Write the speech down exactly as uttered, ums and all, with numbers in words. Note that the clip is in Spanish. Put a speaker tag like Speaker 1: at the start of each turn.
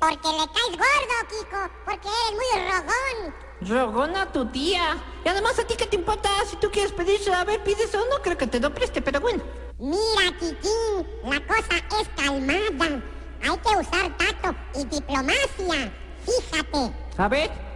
Speaker 1: Porque le caes gordo, Kiko, porque eres muy rogón.
Speaker 2: Rogona a tu tía. Y además, ¿a ti qué te importa? Si tú quieres pedir, a ver, pides o no, creo que te lo preste, pero bueno.
Speaker 1: Mira, Kikín, la cosa es calmada. Hay que usar tacto y diplomacia. Fíjate.
Speaker 2: A ver.